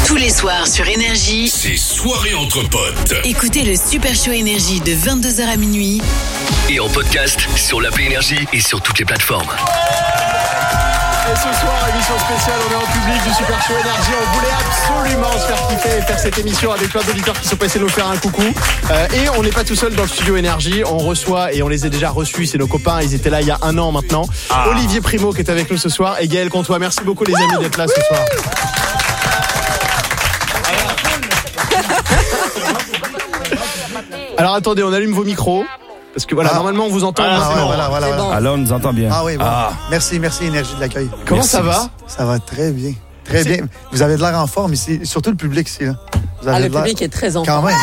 Tous les soirs sur Énergie, c'est soirée entre potes. Écoutez le Super Show Énergie de 22h à minuit. Et en podcast sur l'appli Énergie et sur toutes les plateformes. Et ce soir, émission spéciale, on est en public du Super Show Énergie. On voulait absolument se faire kiffer et faire cette émission avec plein d'auditeurs qui sont passés nous faire un coucou. Et on n'est pas tout seul dans le studio Énergie. On reçoit, et on les a déjà reçus, c'est nos copains. Ils étaient là il y a un an maintenant. Olivier Primo qui est avec nous ce soir et Gaël Comtois. Merci beaucoup les amis d'être là ce soir. Alors attendez, on allume vos micros. Parce que voilà, normalement on vous entend. Voilà. Alors on nous entend bien. Ah oui, bon. Merci Énergie de l'accueil. Comment ça va? Ça va très bien. Très bien. Vous avez de l'air en forme ici, surtout le public ici. Là. Vous avez le public est très en forme. Quand même,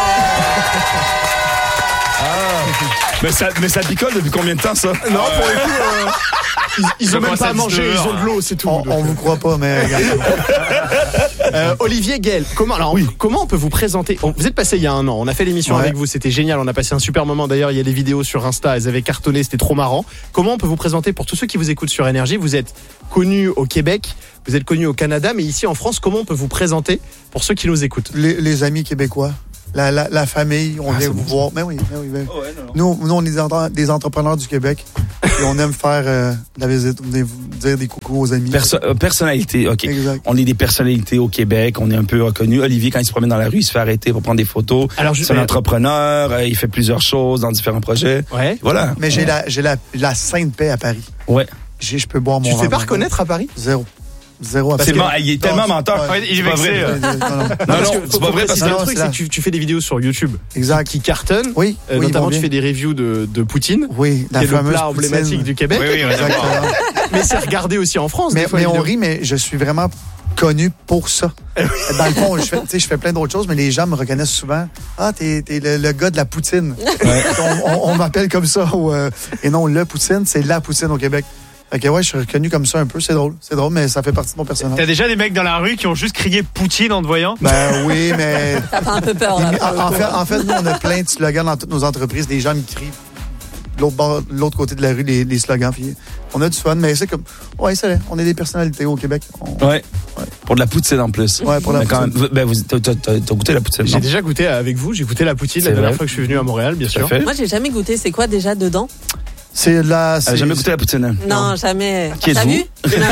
Mais ça picole depuis combien de temps, ça? Non, pour le coup, ils ont même pas à manger, ils ont de l'eau, c'est tout. On vous croit pas, mais... Olivier, Gaël, comment on peut vous présenter? Vous êtes passé il y a un an, on a fait l'émission avec vous, c'était génial, on a passé un super moment. D'ailleurs, il y a des vidéos sur Insta, elles avaient cartonné, c'était trop marrant. Comment on peut vous présenter pour tous ceux qui vous écoutent sur Énergie? Vous êtes connu au Québec, vous êtes connu au Canada, mais ici en France, comment on peut vous présenter pour ceux qui nous écoutent? Les amis québécois. La famille, on vient vous voir. Mais oui. Nous, on est des entrepreneurs du Québec et on aime faire la visite, dire des coucous aux amis. Personnalité, OK. Exact. On est des personnalités au Québec, on est un peu reconnus. Olivier, quand il se promène dans la rue, il se fait arrêter pour prendre des photos. Alors, c'est un entrepreneur, il fait plusieurs choses dans différents projets. Ouais. Voilà. Mais j'ai la Sainte Paix à Paris. Ouais. Je peux boire mon Tu te fais pas reconnaître à Paris? Zéro. Il est tellement menteur. Il est vexé. Non, c'est pas vrai parce que le truc, c'est que tu fais des vidéos sur YouTube. Exact. Qui cartonnent. Oui. Notamment, tu fais des reviews de poutine. Oui. La fameuse le plat emblématique du Québec. Oui, exactement. Mais c'est regardé aussi en France. Mais on rit, mais je suis vraiment connu pour ça. Dans le fond, je fais plein d'autres choses, mais les gens me reconnaissent souvent. Ah, t'es le gars de la poutine. Ouais. On m'appelle comme ça. Et non, le poutine, c'est la poutine au Québec. Ok, ouais, je suis reconnu comme ça un peu. C'est drôle, mais ça fait partie de mon personnage. T'as déjà des mecs dans la rue qui ont juste crié Poutine en te voyant? Ben oui, mais... Ça fait un peu peur, là. En fait, nous, on a plein de slogans dans toutes nos entreprises. Des gens me crient de l'autre côté de la rue les slogans. Puis on a du fun, mais c'est comme... Ouais, c'est vrai. On est des personnalités au Québec. Ouais. Pour de la poutine en plus. Ouais, pour la poutine. T'as goûté la poutine? J'ai déjà goûté avec vous. J'ai goûté la poutine la dernière fois que je suis venu à Montréal, bien sûr. Moi, j'ai jamais goûté. C'est quoi déjà dedans? C'est la. Elle a jamais goûté la poutine? Non, jamais. Qui T'as vu?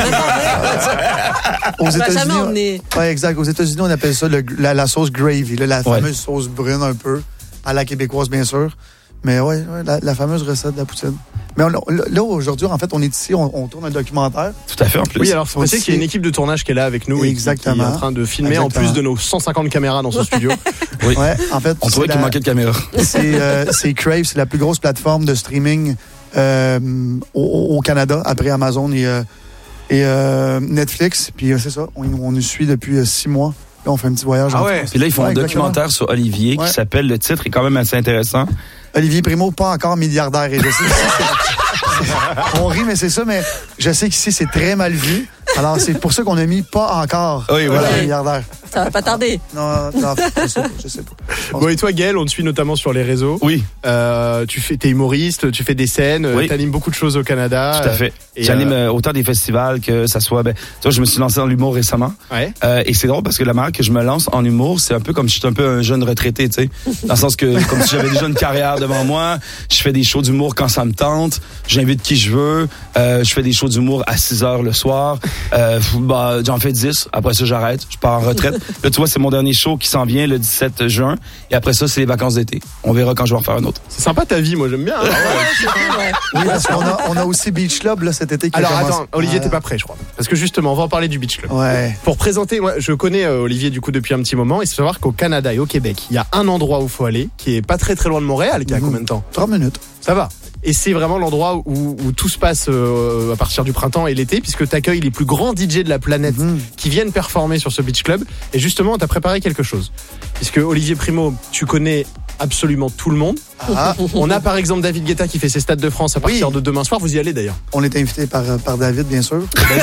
Aux États-Unis. Jamais emmené. Ouais, exact. Aux États-Unis, on appelle ça la sauce gravy, la fameuse sauce brune un peu, à la québécoise, bien sûr. Mais la fameuse recette de la poutine. Mais là, aujourd'hui, en fait, on est ici, on tourne un documentaire. Tout à fait, en plus. Oui, alors, c'est qu'il y a une équipe de tournage qui est là avec nous. Exactement. Et qui est en train de filmer en plus de nos 150 caméras dans ce studio. Oui. Ouais, en fait. On trouvait qu'il manquait de caméras. C'est Crave, c'est la plus grosse plateforme de streaming au Canada, après Amazon et Netflix. Puis c'est ça, on nous suit depuis 6 mois. Là, on fait un petit voyage. Puis là, ils font un documentaire sur Olivier qui s'appelle, le titre est quand même assez intéressant. Olivier Primo, pas encore milliardaire. Et je sais on rit, mais c'est ça, mais je sais qu'ici, c'est très mal vu. Alors, c'est pour ça qu'on a mis pas encore milliardaire. Ça va pas tarder. Non, je sais pas. Bon, et toi, Gaël, on te suit notamment sur les réseaux. Oui. T'es humoriste, tu fais des scènes, t'animes beaucoup de choses au Canada. Tout à fait. J'anime autant des festivals que ça soit... tu vois, je me suis lancé dans l'humour récemment. Ouais. Et c'est drôle parce que la manière que je me lance en humour, c'est un peu comme si j'étais un peu un jeune retraité, tu sais. Dans le sens que, comme si j'avais déjà une carrière devant moi, je fais des shows d'humour quand ça me tente, j'invite qui je veux, je fais des shows d'humour à 6h le soir, j'en fais 10, après ça j'arrête, je pars en retraite. Là, tu vois, c'est mon dernier show qui s'en vient le 17 juin. Et après ça, c'est les vacances d'été. On verra quand je vais en faire un autre. C'est sympa ta vie, moi j'aime bien. Oui, parce qu'on a aussi Beach Club là, cet été qui Alors attends, Olivier, t'es pas prêt, je crois. Parce que justement, on va en parler du Beach Club. Ouais. Pour présenter, moi, je connais Olivier du coup depuis un petit moment. Il faut savoir qu'au Canada et au Québec, il y a un endroit où il faut aller, qui est pas très très loin de Montréal, qui a combien de temps? 3 minutes. Ça va. Et c'est vraiment l'endroit où tout se passe à partir du printemps et l'été, puisque tu accueilles les plus grands DJ de la planète qui viennent performer sur ce Beach Club. Et justement, on t'a préparé quelque chose. Puisque Olivier Primo, tu connais absolument tout le monde. On a par exemple David Guetta qui fait ses Stades de France à partir de demain soir. Vous y allez d'ailleurs? On est invité par David, bien sûr.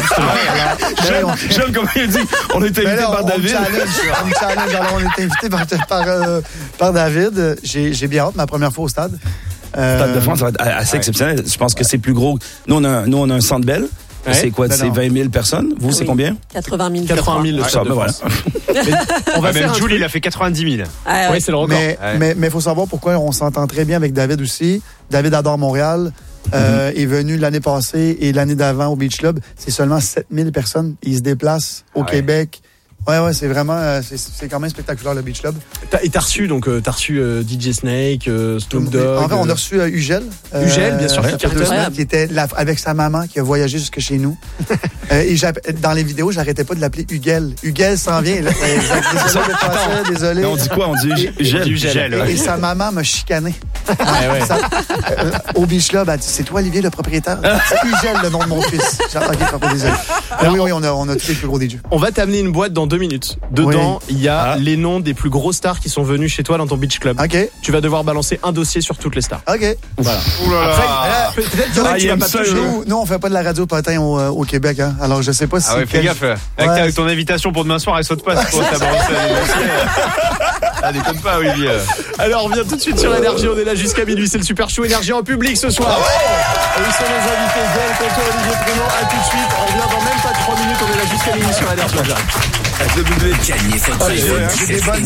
J'aime comment il dit. On est invité par David. On est invité par David. J'ai bien hâte, ma première fois au stade. Stade de France, ça va être assez exceptionnel. Je pense que c'est plus gros. Nous, on a un Centre Bell. Ouais. C'est quoi? C'est 20 000 personnes? Vous, c'est combien? 80 000. 80 000 le Stade de voilà. France. On va faire même un Jules, truc. il a fait 90 000. Ah, Oui, ouais. c'est le record. Mais il faut savoir pourquoi on s'entend très bien avec David aussi. David adore Montréal. Est venu l'année passée et l'année d'avant au Beach Club. C'est seulement 7000 personnes. Ils se déplacent au Québec. Ouais, c'est vraiment, c'est quand même spectaculaire le Beach Club. Et t'as reçu DJ Snake, Snoop Dogg. En fait, on a reçu Ugel. Ugel, bien sûr, ça fait 2 semaines, qui était avec sa maman, qui a voyagé jusque chez nous. Et dans les vidéos, j'arrêtais pas de l'appeler Ugel. Ugel s'en vient. Là. Désolé. Mais on dit quoi? On dit Ugel. Et sa maman m'a chicané. Ouais. Au Beach Club, elle dit, c'est toi, Olivier, le propriétaire? C'est Ugel, le nom de mon fils. Genre, ok, papa, désolé. Oui, on a tous les plus gros DJ. On va t'amener une boîte dans 2 minutes. Dedans, il y a les noms des plus gros stars qui sont venus chez toi dans ton Beach Club. Ok. Tu vas devoir balancer un dossier sur toutes les stars. Ok. Voilà. Oulala. Peut-être qu'il y en a que tu vas pas toucher. Nous, on fait pas de la radio patin au Québec, hein. Alors, je sais pas si. Ah ouais, fais gaffe. Avec ton invitation pour demain soir, elle saute pas. C'est pour t'avancer à l'émission. Ah, déconne pas, Olivier. Alors, on revient tout de suite sur Énergie. On est là jusqu'à minuit. C'est le Super Show Énergie en public ce soir. Et ils sont nos invités. Gaël Conto, Olivier Pruneau. À tout de suite. On revient dans même pas 3 minutes. On est là jusqu'à minuit sur Énergie. Gagnez votre jeu.